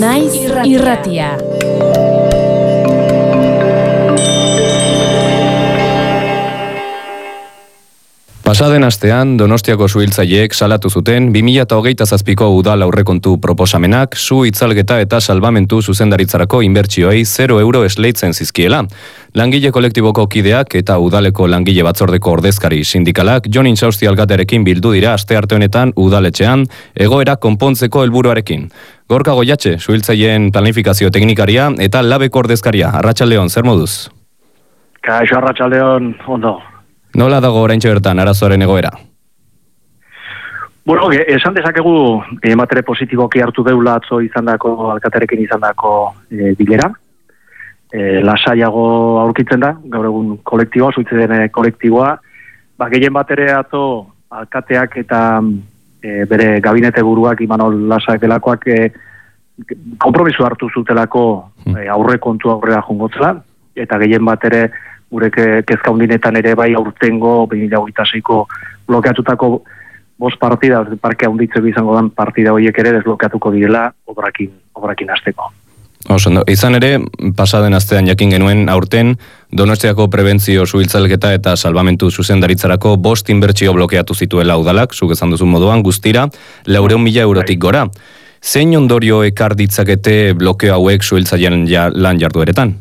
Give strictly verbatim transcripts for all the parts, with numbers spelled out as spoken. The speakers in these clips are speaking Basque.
Naiz irratia. Pasaden astean, Donostiako suhiltzaileek salatu zuten bi mila hogeita zazpiko udal aurrekontu proposamenak su itzalgeta eta salbamentu zuzendaritzarako inbertsioei zero euro esleitzen zizkiela. Langile kolektiboko kideak eta udaleko langile batzordeko ordezkari sindikalak Jon Intsausti alkatearekin bildu dira astearte honetan udaletxean egoera konpontzeko helburuarekin. Gorka Goiatxe, suhiltzaileen planifikazio teknikaria eta labeko ordezkaria. Arratsaldeon, zer moduz? Kaixo, arratsaldeon, ondo. Nola dago oraintxe bertan arazoaren egoera? Bueno, esan dezakegu ematere positiboki hartu deula atzo izandako alkaterekin izandako e, bilera. E, lasaiago aurkitzen da, gaur egun kolektiboa, zuitze den kolektiboa. Ba, gehien batere atzo alkateak eta e, bere gabinete buruak Imanol Lasak delakoak e, konpromiso hartu zutelako e, aurrekontu aurrera jongotzela, eta gehien batere gure kezka hundinetan ere bai aurtengo bi mila hogeita seiko blokeatutako bost partida, parke hunditzeko izango dan partida horiek ere desblokeatuko direla obrakin, obrakin hasteko. Oso, izan ere, pasaden astean jakin genuen aurten Donostiako prebentzio suhiltzalgeta eta salbamentu zuzendaritzarako bost inbertsio blokeatu zituela udalak, zuk esan duzun moduan, guztira, laureun mila eurotik gora. Zein ondorio ekar ditzakete blokeo hauek suhiltzaileen ja, lan jardueretan?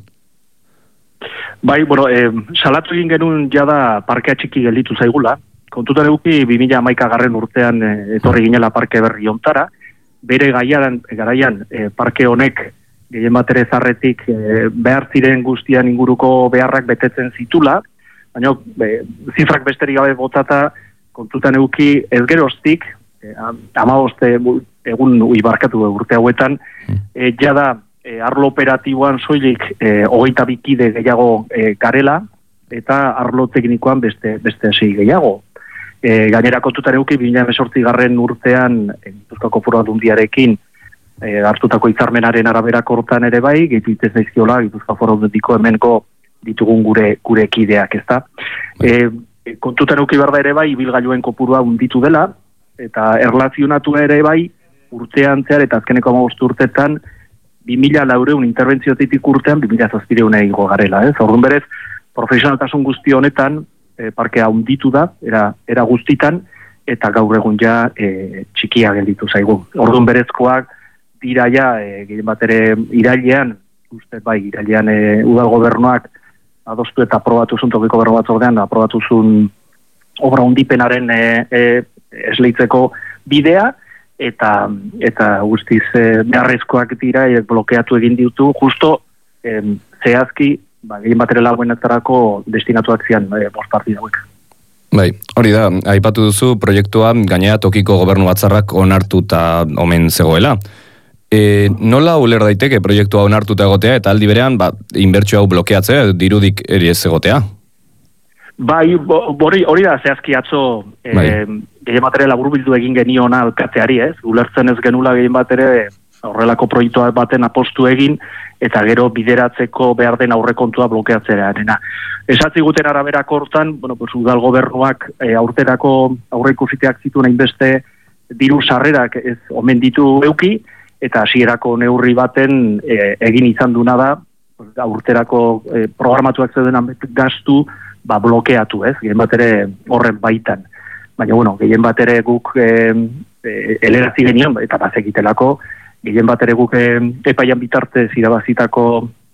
Bai, bueno, eh, salatu egin genuen jada parkea txiki gelditu zaigula. Kontutan eduki bi mila hamaika garren urtean eh, etorri ginela parke berri ontara. Bere gaiaran, garaian eh, parke honek gehien batere zarretik eh, behar ziren guztian inguruko beharrak betetzen zitula. Baina eh, zifrak besterik gabe botzata kontutan eduki ez geroztik, eh, hamabost egun uibarkatu urte hauetan, eh, jada E, arlo operatiboan soilik e, hogeita bikide gehiago e, garela, eta arlo teknikoan beste beste sei gehiago. E, gainera kontutan eduki bi mila hemezortzi garren urtean Gipuzkoako Foru Aldundiarekin e, hartutako hitzarmenaren arabera kortan ere bai, gehitu itez daizkiola Gipuzkoako Foru Aldundiko hemengo ditugun gure gure kideak, ezta. E, kontutan eduki behar da ere bai, ibilgailuen kopurua hunditu dela, eta erlazionatu ere bai, urtean zehar eta azkeneko hamabost urtetan, bi mila laureun interbentziotik urtean, bi mila zazpireun egingo garela. Ez? Orduan berez, profesionaltasun guzti honetan, e, parkea hunditu da, era, era guztitan, eta gaur egun ja e, txikia gelditu zaigu. Orduan berezkoak dira ja, e, gehien bat ere irailean, uste bai, irailean e, udal gobernuak adostu eta aprobatu zuen, tokiko gobernu batzordean, aprobatu zuen obra hundipenaren e, e, esleitzeko bidea, eta eta guztiz e, beharrezkoak dira e, blokeatu egin ditu justo e, zehazki ba, gehien batera laguenetarako destinatuak zian e, bost partida hauek. Bai, hori da, aipatu duzu proiektua gainera tokiko gobernu batzarrak onartuta omen zegoela. E, nola uler daiteke proiektua onartuta egotea eta aldi berean ba, inbertsio hau blokeatzea, dirudik eri ez egotea? Bai, hori bo, da zehazki atzo e, bai. Gehien bat ere laburbildu egin geniona alkateari, ez? Ulertzen ez genula gehien bat ere horrelako proiektua baten apostu egin, eta gero bideratzeko behar den aurrekontua blokeatzearena. Esatzi guten arabera kortan, bueno, pues, udal gobernuak e, aurterako aurreikusiteak zituen hainbeste diru sarrerak ez omen ditu euki, eta hasierako neurri baten e, egin izan duna da, aurterako e, programatuak zeuden gastu, ba, blokeatu, ez? Gehien bat ere horren baitan. Baina, bueno, gehien bat ere guk e, e, elerazi genion, eta bazekitelako, gehien bat ere guk e, epaian bitartez irabazitako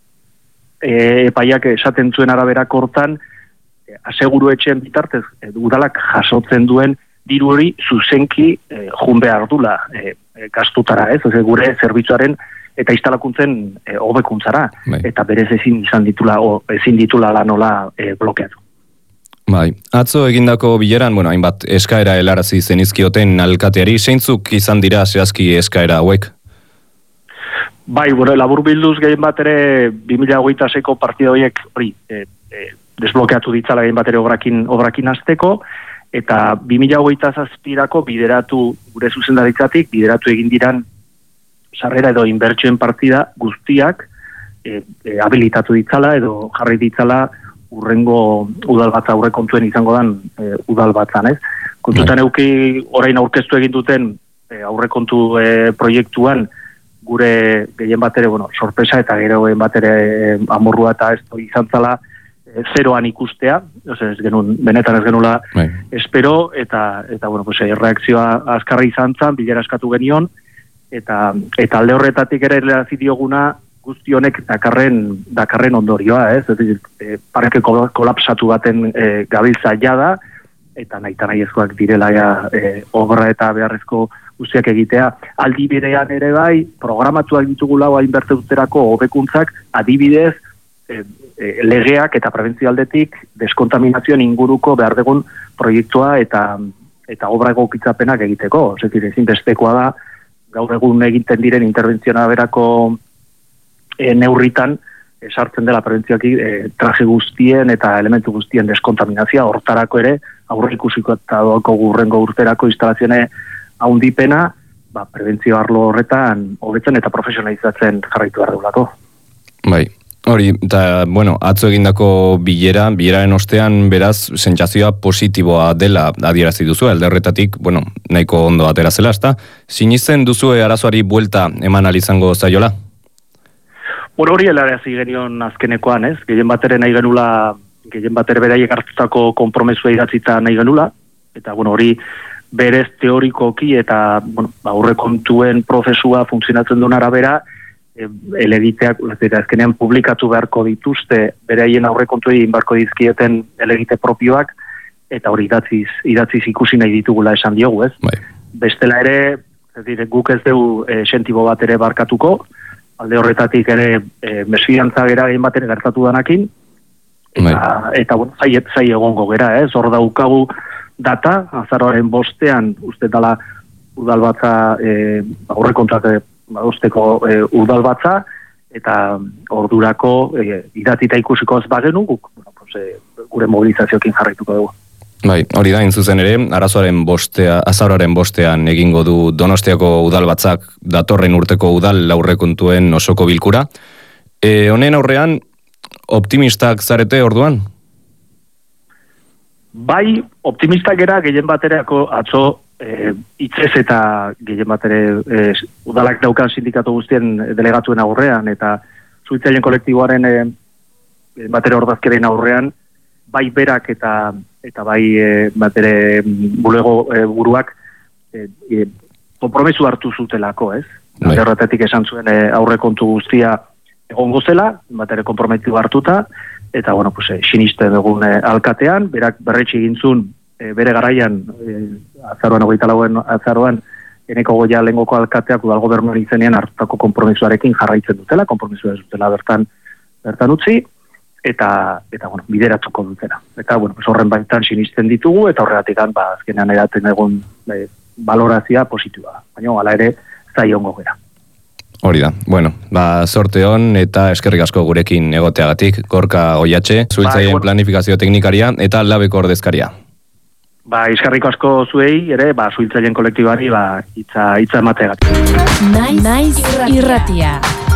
e, epaiak esaten zuen arabera kortan, e, aseguru etxeen bitartez, e, udalak jasotzen duen diru hori zuzenki e, jun behar dula e, e, gastutara, ez? Ose, gure zerbitzuaren eta instalakuntzen e, hobekuntzara, bai. Eta berez ezin izan ditula, o, ezin ditula lanola e, blokeatu. Bai, atzo egindako bileran, bueno, hainbat eskaera helarazi zenizkioten alkateari, zeintzuk izan dira zehazki eskaera hauek? Bai, bueno, labur bilduz gehien bat ere bi mila hogeita seiko partida horiek hori e, e, desblokeatu ditzala gehien bat ere obrakin, obrakin hasteko, eta bi mila hogeita zazpirako bideratu gure zuzendaritzatik, bideratu egin diran sarrera edo inbertsioen partida guztiak e, e, habilitatu ditzala edo jarri ditzala urrengo udal batza aurre kontuen izango dan e, udal batzan, ez? Kontutan euki orain aurkeztu egin duten e, aurrekontu e, proiektuan gure gehien bat ere, bueno, sorpresa eta gero gehien bat ere e, amorrua eta ez izan zala e, zeroan ikustea, ose, ez genuen, benetan ez genula bai. espero, eta, eta bueno, pues, e, reakzioa azkarra izan zan, bilera eskatu genion, eta, eta alde horretatik ere erlerazi dioguna guzti honek dakarren, dakarren ondorioa, ez? Ez e, parke kolapsatu baten e, gabiltza jada, eta nahi eta nahi ezkoak direla ja, e, obra eta beharrezko guztiak egitea. Aldi berean ere bai, programatuak ditugula hain berteuterako hobekuntzak, adibidez, e, e, legeak eta prebentzio aldetik deskontaminazioen inguruko behar dugun proiektua eta eta obra egokitzapenak egiteko. Osetik, ezin bestekoa da, gaur egun egiten diren interventziona berako e, neurritan, esartzen dela prebentzioak e, traje guztien eta elementu guztien deskontaminazioa, hortarako ere, aurre ikusiko eta doako gurrengo urterako instalazione haundipena, ba, prebentzio arlo horretan hobetzen eta profesionalizatzen jarraitu behar dugulako. Bai, hori, eta, bueno, atzo egindako bilera, bileraren ostean, beraz, sentsazioa positiboa dela adierazi duzu, alde horretatik, bueno, nahiko ondo atera zela, ezta? Sinisten duzue arazoari buelta eman alizango zaiola? Bueno, hori helarazi genion azkenekoan, ez? Gehien batere nahi genula, gehien batere beraiek hartutako konpromesua idatzita nahi genula, eta, bueno, hori berez teorikoki eta, bueno, aurrekontuen prozesua funtzionatzen duen arabera, e, elegiteak, eta azkenean publikatu beharko dituzte, beraien aurrekontuei inbarko dizkieten elegite propioak, eta hori idatziz, idatziz ikusi nahi ditugula esan diogu, ez? Bai. Bestela ere, ez dire, guk ez dugu e, sentibo bat ere barkatuko, alde horretatik ere e, mesfidantza gera egin bat ere gertatu danakin, eta, bai. eta bueno, zai, zai egongo gera, ez? Hor daukagu data, azaroaren bostean, uste dala udalbatza, e, aurrekontuak e, usteko e, udalbatza, eta ordurako e, idatita ikusiko ez bagenu, guk, bueno, pues, e, gure mobilizazioekin jarraituko dugu. Bai, hori da, zuzen ere, arazoaren bostea, azaroaren bostean egingo du Donostiako udalbatzak datorren urteko udal aurrekontuen osoko bilkura. E, honen aurrean, optimistak zarete orduan? Bai, optimistak gera gehien baterako atzo e, itzez eta gehien batere e, udalak daukan sindikatu guztien delegatuen aurrean eta suitzaileen kolektiboaren e, batere ordazkeren aurrean, bai berak eta eta bai e, batere bulego e, buruak e, e, konpromesu hartu zutelako, ez? Bai. Horretatik esan zuen e, aurrekontu guztia egongo zela, batere konpromesu hartuta, eta, bueno, pues, eh, sinisten dugun eh, alkatean, berak berretxe egintzun eh, bere garaian, eh, azaroan, hogeita lauen azaroan, eneko goia lehengoko alkateak udal gobernuan izenean hartutako konpromisoarekin jarraitzen dutela, konpromisua ez dutela bertan, bertan utzi, eta, eta bueno, bideratuko dutela. Eta, bueno, pues, horren baitan sinisten ditugu, eta horregatik ba, azkenean eraten egun eh, valorazia positiua. Baina, hala ere, zai ongo gera. Hori da, bueno, ba, sorte hon eta eskerrik asko gurekin egoteagatik, Gorka Oiatxe, Zuhiltzaien ba, planifikazio teknikaria eta labeko ordezkaria. Ba, eskerrik asko zuei, ere, ba, Zuhiltzaien kolektibari, ba, hitza, hitza emateagatik. Naiz, naiz irratia.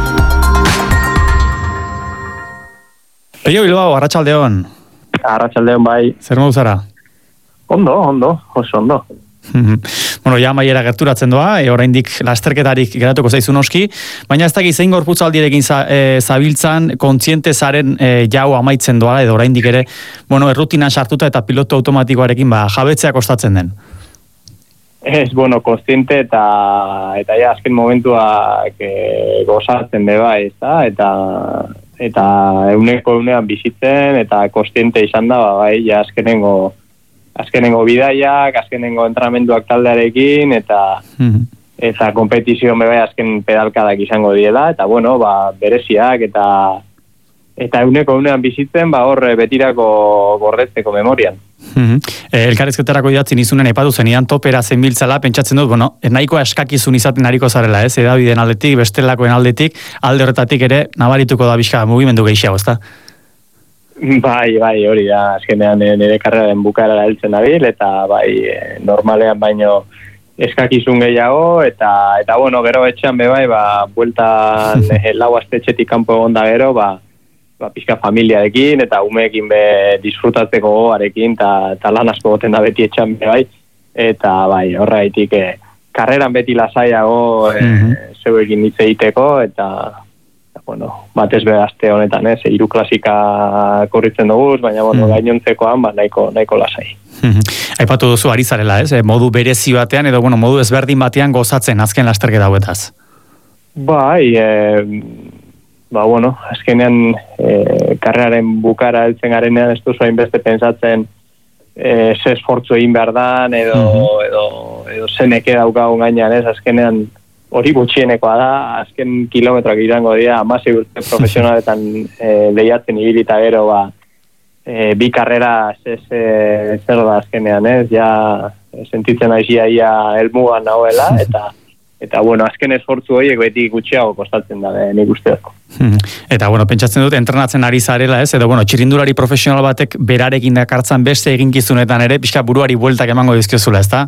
Peio Bilbao, arratsaldeon. Arratsaldeon bai. Zer modu zara? Ondo, ondo, oso ondo. Bueno, ja maiera gerturatzen doa, e, oraindik lasterketarik geratuko zaizu noski, baina ez dakit zein gorputzaldirekin za, e, zabiltzan, kontziente zaren e, jau amaitzen doa, edo oraindik ere, bueno, errutinan sartuta eta piloto automatikoarekin ba, jabetzea kostatzen den. Ez, bueno, kontziente eta eta ja azken momentuak e, gozatzen beba, ez da, eta eta euneko eunean bizitzen, eta kontziente izan da, ba, bai, ja azkenengo azkenengo bidaiak, azkenengo entrenamenduak taldearekin, eta mm-hmm. eta kompetizio bai azken pedalkadak izango diela, eta bueno, ba, bereziak, eta eta euneko eunean bizitzen, ba, hor betirako gordetzeko memorian. Mm-hmm. E, elkarrizketarako idatzin izunen epatu zenidan topera zenbiltzala, pentsatzen dut, bueno, nahikoa eskakizun izaten hariko zarela, ez? Edabideen aldetik, bestelakoen aldetik, alde horretatik ere, nabarituko da bizka mugimendu gehiago, ezta? Bai, bai, hori da, azkenean nire karreraren bukaera heltzen dabil, eta bai, normalean baino eskakizun gehiago, eta, eta bueno, gero etxean be bai, ba, bueltan lau astetxetik kanpo egon da gero, ba, ba, pixka familiarekin, eta umeekin be disfrutatzeko goarekin, eta lan asko goten da beti etxean be bai, eta bai, horreitik, eh, karreran beti lasaiago, eh, mm-hmm. zeuekin hitz egiteko, eta, bueno, batez be aste honetan, ez, hiru klasika korritzen dugu, baina, bueno, mm. gainontzekoan, ba, nahiko, nahiko lasai. Aipatu duzu ari zarela, ez? Modu berezi batean, edo, bueno, modu ezberdin batean gozatzen azken lasterketa hauetaz. Bai, e, ba, bueno, azkenean e, karrearen bukara heltzen garenean ez duzu hainbeste pentsatzen e, ze esfortzu egin behar dan, edo, mm-hmm. edo, edo zeneke daukagun gainean, ez, azkenean hori gutxienekoa da, azken kilometroak irango dira, amasi urte profesionaletan e, lehiatzen ibilita gero, ba, e, bi karrera ez, ez, zer da azkenean, ez, ja sentitzen aizia ia helmugan nagoela, eta Eta, bueno, azken esfortzu horiek beti gutxiago kostatzen da, eh, nik usteako. Hmm. Eta, bueno, pentsatzen dut, entrenatzen ari zarela, ez? Edo, bueno, txirindulari profesional batek berarekin dakartzan beste eginkizunetan ere, pixka buruari bueltak emango dizkiozula, ez da?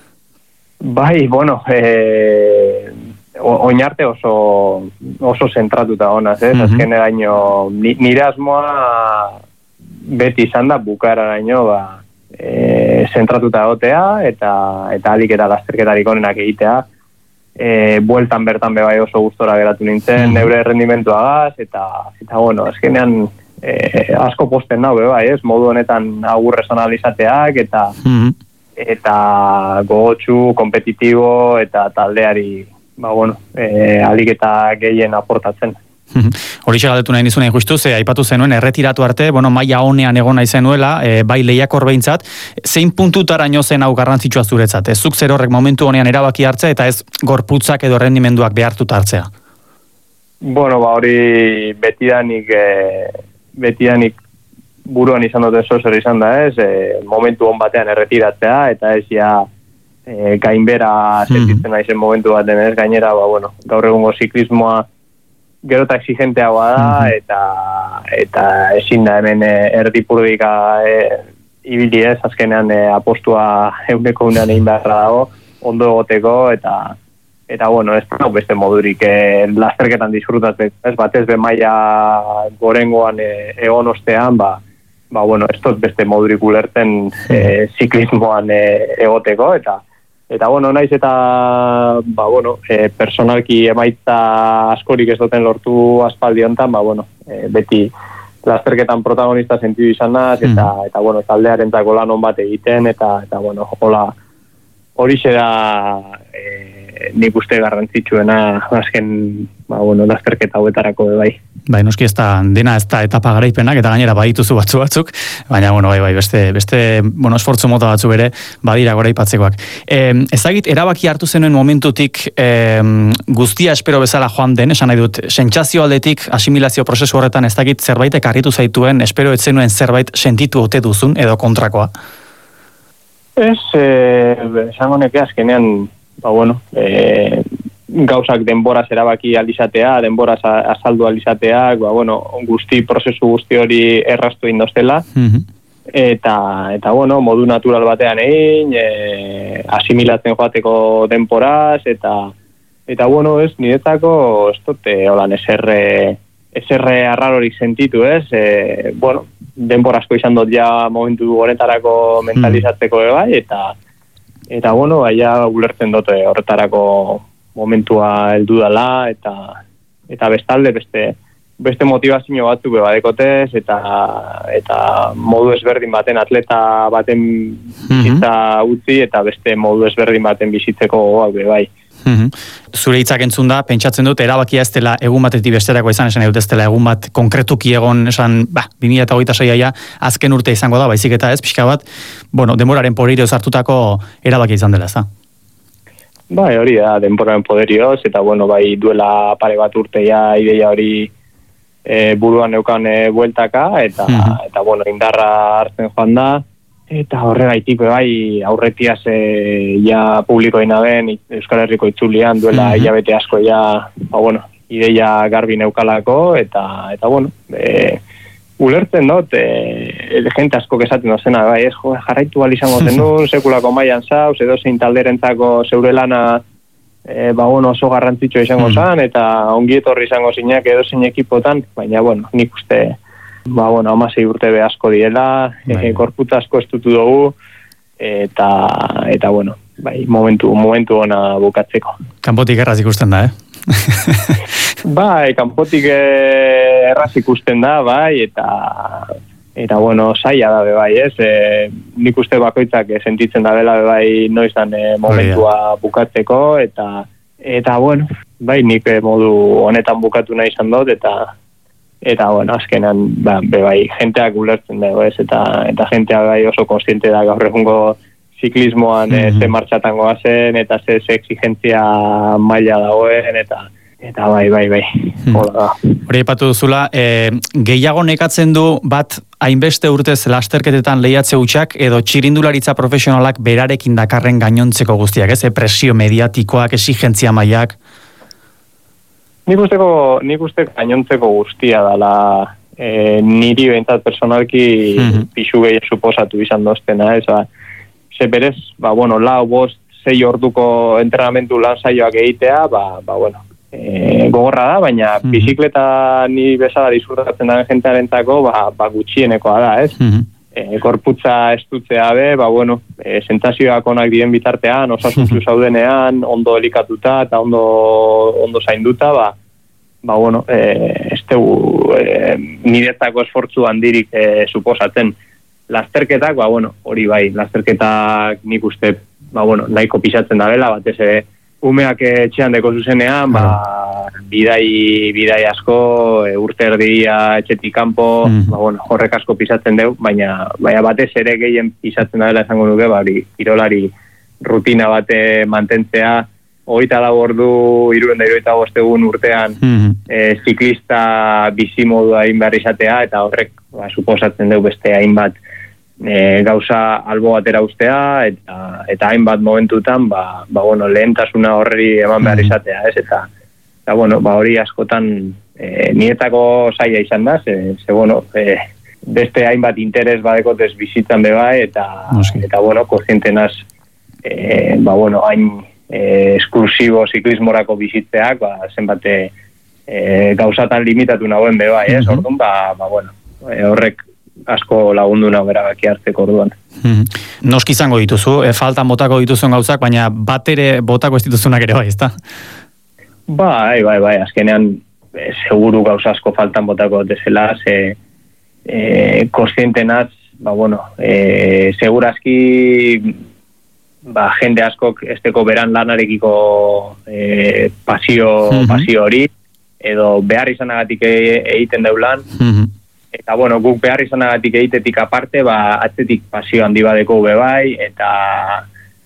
Bai, bueno, eh, oinarte oso, oso zentratuta honaz, ez? Mm-hmm. Azken eraino, nire asmoa beti izan da, bukara eraino, ba, eh, zentratuta egotea, eta, eta alik eta lasterketarik onenak egitea, E, bueltan bertan bebai oso gustora geratu nintzen, mm. neure rendimentuagaz, eta, eta bueno, azkenean e, asko posten nau, bebai, ez, modu honetan agurrezan alizateak, eta, mm. eta gogotxu, kompetitibo, eta taldeari, ba, bueno, e, alik eta gehien aportatzen. Horixe galdetu nahi nizuen justu, ze aipatu zenuen erretiratu arte, bueno, maila honean egon nahi zenuela, e, bai lehiakor behintzat, zein puntutaraino zen hau garrantzitsua zuretzat, ez zuk zer horrek momentu honean erabaki hartzea, eta ez gorputzak edo rendimenduak behartuta hartzea? Bueno, ba hori betidanik, e, betidanik buruan izan dute zozer izan da ez, e, momentu hon batean erretiratzea, eta ez ja e, gainbera sentitzen mm. naizen momentu baten ez, gainera, ba, bueno, gaur egungo ziklismoa gero eta exigenteagoa da, mm-hmm. eta, eta ezin da hemen e, erdipurdika e, ibili ez, azkenean e, apostua euneko unean egin beharra dago, ondo egoteko, eta, eta bueno, ez da beste modurik e, lasterketan disfrutatzeko, ez batez be maila gorengoan e, egon ostean, ba, ba bueno, ez dut beste modurik ulertzen e, ziklismoan e, egoteko, eta Eta, bueno, naiz eta, ba, bueno, e, personalki emaitza askorik ez duten lortu aspaldi hontan, ba, bueno, e, beti lasterketan protagonista sentidu izan naz, eta, mm. eta, bueno, taldearentzako lan on bat egiten, eta, eta bueno, hola, horixe da e, nik uste garrantzitsuena azken, ba, bueno, lasterketa hauetarako bai. Bai, noski ez da, dena ez da etapa garaipenak, eta gainera badituzu batzu batzuk, baina, bueno, bai, bai, beste, beste, bueno, esfortzu mota batzu bere, badira goraipatzekoak. E, ezagit, erabaki hartu zenuen momentutik e, guztia espero bezala joan den, esan nahi dut, sentsazio aldetik, asimilazio prozesu horretan ez dakit zerbaitek harritu zaituen, espero ez zenuen zerbait sentitu ote duzun, edo kontrakoa? Ez, eh, esango neke azkenean, ba, bueno, eh, gauzak denboraz erabaki alizatea, denboraz azaldu alizateak, ba, bueno, guzti, prozesu guzti hori errastu indoztela, mm-hmm. eta, eta, bueno, modu natural batean egin, e, asimilatzen joateko denporaz, eta, eta, bueno, ez, niretzako, ez dute, holan, eserre, eserre arrarorik sentitu, ez, e, bueno, denborazko izan dut ja momentu honetarako mentalizatzeko mm. bai, eta, eta, bueno, baina ulertzen dute horretarako momentua heldu dela, eta eta bestalde beste beste motivazio batzuk badekotez, eta eta modu ezberdin baten atleta baten bizitza utzi, eta beste modu ezberdin baten bizitzeko gogoak be bai. Mm-hmm. Zure hitzak entzun da, pentsatzen dut, erabakia ez dela egun batetik besterako izan, esan dut ez dela egun bat konkretuki egon, esan, ba, bi mila hogeita seia azken urte izango da, baizik eta ez, pixka bat, bueno, denboraren poderioz hartutako erabakia izan dela, ez da? Bai, hori da, denboraren poderioz, eta bueno, bai duela pare bat urteia ideia hori e, buruan neukan e, bueltaka, eta, mm-hmm. eta bueno, indarra hartzen joan da, eta horregaitik bai aurretiaz e, ja publikoen aben Euskal Herriko itzulian duela mm-hmm. hilabete asko ja, ba bueno, ideia garbi neukalako, eta, eta bueno, e, ulertzen dut, e, jente asko esaten dozena, bai, ez, jo, jarraitu izango zenun, sekulako mailan zauz, edo zein talderentzako zeure lana, e, ba, bueno, oso garrantzitsua izango zan, eta ongietorri izango zinak edo zein ekipotan, baina, bueno, nik uste, ba, bueno, amasei urte be asko diela, e, korputza asko estutu dugu, eta, eta, bueno, bai, momentu, momentu ona bukatzeko. Kanpotik erraz ikusten da, eh? Bai, kanpotik eh, erraz ikusten da, bai, eta eta bueno, saia da bai, ez? E, nik uste bakoitzak eh, sentitzen da dela bai noiz dan eh, momentua bukatzeko, eta eta bueno, bai, nik eh, modu honetan bukatu nahi izan dut, eta eta bueno, azkenan ba, be bai, jenteak ulertzen dago, ez? Eta eta jentea bai oso kontziente da gaur egungo ziklismoan mm -hmm. ze martxatan goazen, eta ze, ze exigentzia maila dagoen, eta eta bai, bai, bai. Hola da. Hori aipatu duzula, e, gehiago nekatzen du bat hainbeste urtez lasterketetan lehiatze hutsak edo txirindularitza profesionalak berarekin dakarren gainontzeko guztiak, ez? E, presio mediatikoak, exigentzia mailak. Nik usteko, nik usteko gainontzeko guztia dela e, niri behintzat personalki mm-hmm. pixu gehiago suposatu izan doztena, ez? Ba, ze berez, ba, bueno, lau, bost, sei orduko entrenamentu lan saioak egitea, ba, ba, bueno, E, gogorra da, baina mm-hmm. bizikleta ni bezala disfrutatzen den jentearentzako ba, ba gutxienekoa da, ez? Mm-hmm. E, korputza estutzea be, ba bueno, e, sentsazioak onak diren bitartean, osasuntsu zaudenean, ondo elikatuta eta ondo ondo zainduta, ba ba bueno, eh este e, niretzako esfortzu handirik e, suposatzen. Lasterketak, ba bueno, hori bai, lasterketak nik uste, ba bueno, nahiko pisatzen da dela, batez ere umeak etxean deko zuzenean, ba, bidai, bidai asko, e, urte erdia etxetik kanpo, mm. ba, bueno, horrek asko pisatzen deu, baina, baina batez ere gehien pisatzen da dela esango nuke, ba, kirolari rutina bate mantentzea, hogeita lau ordu, hirurehun eta hirurogeita bost egun urtean, mm. e, ziklista bizimodua egin behar izatea, eta horrek, ba, suposatzen deu beste hainbat, E, gauza albo batera ustea eta eta hainbat momentutan ba, ba bueno, lehentasuna horri eman behar izatea, ez? Eta eta bueno, ba hori askotan e, nietako saia izan da, ze, ze bueno, e, beste hainbat interes badekotez bizitzan be bai eta Noski. eta bueno, kontzientenaz e, ba bueno, hain e, esklusibo ziklismorako bizitzeak, ba zenbate e, gauzatan limitatu nagoen be bai, ez? Mm-hmm. Orduan ba ba bueno, e, horrek asko lagundu nago erabaki hartzeko orduan. Hmm. Noski izango dituzu, e, faltan botako dituzuen gauzak, baina bat ere botako ez dituzunak ere bai, ezta? Bai, bai, bai, azkenean e, seguru gauza asko faltan botako dezela, ze e, kontzientenaz, ba bueno, e, segurazki ba, jende askok esteko beran lanarekiko e, pasio, mm-hmm. pasio hori, edo behar izanagatik e, egiten deulan, mm-hmm. Eta, bueno, guk behar izanagatik egitetik aparte, ba, atzetik pasio handi badeko be bai, eta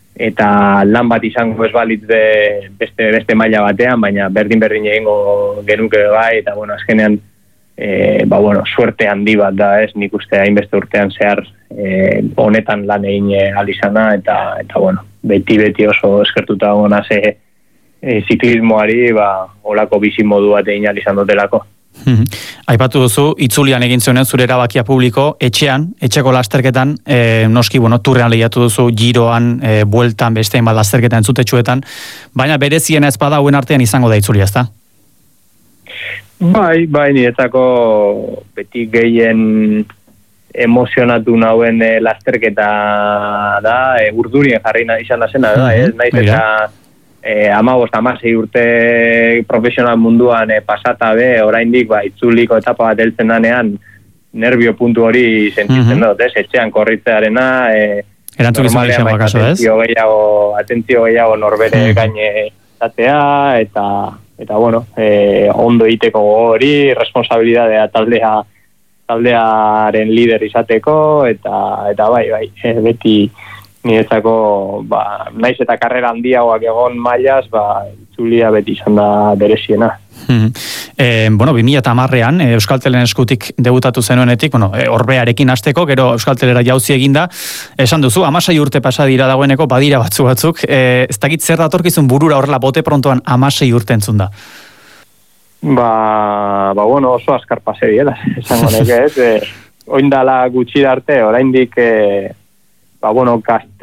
eta lan bat izango ez balitz be, beste, beste maila batean, baina berdin-berdin egingo genuke be bai, eta, bueno, azkenean, e, ba, bueno, suerte handi bat da, ez, nik uste hainbeste urtean zehar e, honetan lan egin alizana, eta, eta, bueno, beti-beti oso eskertuta gona ze e, ziklismoari, ba, olako bizimodu bat egin alizan dutelako. Hmm. Aipatu duzu, itzulian egin zuen zure erabakia publiko, etxean, etxeko lasterketan, e, noski, bueno, turrean lehiatu duzu, giroan, e, bueltan, bestein bat lasterketan entzutetxuetan, baina bereziena ez bada hauen artean izango da itzulia, ezta? Bai, bai, niretzako beti gehien emozionatu nauen e, lasterketa da, e, urdurien jarri izan da zena, da, mm-hmm. ez, naiz eta E, amabost, amasei urte profesional munduan e, pasata be, oraindik ba, itzuliko etapa bat heltzen danean nervio puntu hori sentitzen mm-hmm. dut, ez? Etxean korritzearena e, normalean bai, atentzio gehiago, atentzio gehiago norbere mm-hmm. gaine zatea, eta, eta bueno, e, ondo egiteko hori, responsabilidadea taldea taldearen lider izateko, eta, eta bai, bai, e, beti niretzako, ba, naiz eta karrera handiagoak egon mailaz, ba, itzulia beti izan da bereziena. Hmm. E, bueno, bi mila hamarrean Euskaltelen eskutik debutatu zenuenetik, bueno, e, orbearekin hasteko, gero Euskaltelera jauzi eginda, esan duzu, amasei urte pasa dira dagoeneko, badira batzu batzuk, e, ez dakit zer datorkizun burura horrela bote prontoan amasei urte entzun da? Ba, ba, bueno, oso askar pase diela, esango neke, ez, e, oindala gutxi arte, oraindik, e, ba, bueno,